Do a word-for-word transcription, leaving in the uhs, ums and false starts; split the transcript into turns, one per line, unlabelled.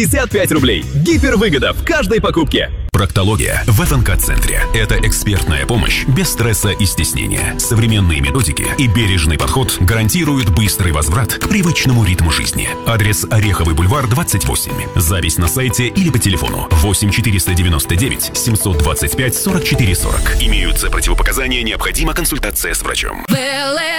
пятьдесят пять рублей. Гипервыгода в каждой покупке.
Проктология в эф эн ка-центре. Это экспертная помощь без стресса и стеснения. Современные методики и бережный подход гарантируют быстрый возврат к привычному ритму жизни. Адрес: Ореховый бульвар, двадцать восемь. Запись на сайте или по телефону восемь четыреста девяносто девять семьсот двадцать пять сорок четыре сорок. Имеются противопоказания, необходима консультация с врачом.